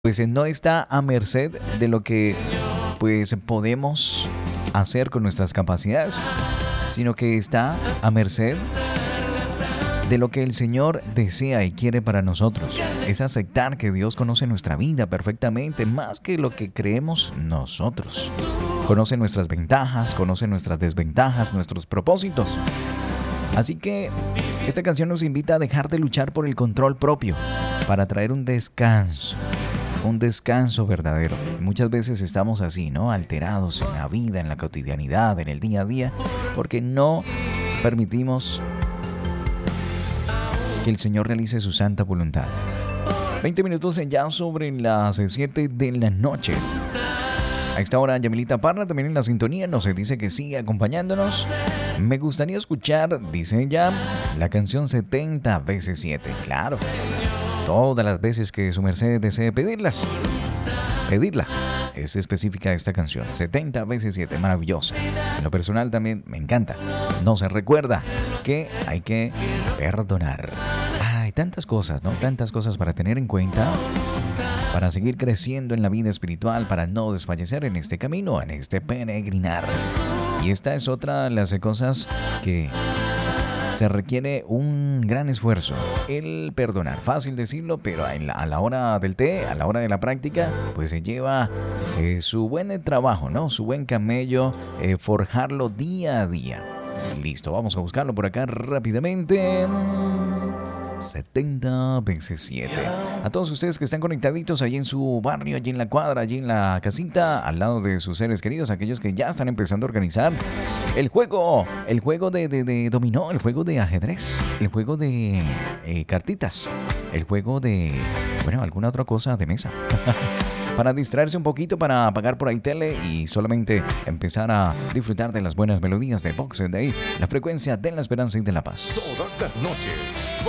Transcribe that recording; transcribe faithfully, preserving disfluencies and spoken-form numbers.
pues no está a merced de lo que pues podemos hacer con nuestras capacidades, sino que está a merced de lo que el Señor desea y quiere para nosotros. Es aceptar que Dios conoce nuestra vida perfectamente, más que lo que creemos nosotros. Conoce nuestras ventajas, conoce nuestras desventajas, nuestros propósitos. Así que esta canción nos invita a dejar de luchar por el control propio para traer un descanso. Un descanso verdadero. Muchas veces estamos así, ¿no? Alterados en la vida, en la cotidianidad, en el día a día, porque no permitimos que el Señor realice su santa voluntad. veinte minutos en ya sobre las siete de la noche. A esta hora, Yamilita Parra también en la sintonía nos dice que sigue acompañándonos. Me gustaría escuchar, dice ella, la canción setenta veces siete. Claro. Todas las veces que su merced desee pedirlas, pedirla. Es específica esta canción, setenta veces siete, maravillosa. En lo personal también me encanta. No se recuerda que hay que perdonar. Hay tantas cosas, ¿no? Tantas cosas para tener en cuenta, para seguir creciendo en la vida espiritual, para no desfallecer en este camino, en este peregrinar. Y esta es otra de las cosas que se requiere un gran esfuerzo, el perdonar. Fácil decirlo, pero a la, a la hora del té, a la hora de la práctica, pues se lleva eh, su buen trabajo, ¿no? Su buen camello, eh, forjarlo día a día. Listo, vamos a buscarlo por acá rápidamente. setenta veces siete. A todos ustedes que están conectaditos allí en su barrio, allí en la cuadra, allí en la casita, al lado de sus seres queridos, aquellos que ya están empezando a organizar el juego, el juego de, de, de dominó, el juego de ajedrez, el juego de eh, cartitas, el juego de, bueno, alguna otra cosa de mesa. Para distraerse un poquito, para apagar por ahí tele y solamente empezar a disfrutar de las buenas melodías de Vox Day, la frecuencia de la esperanza y de la paz. Todas las noches.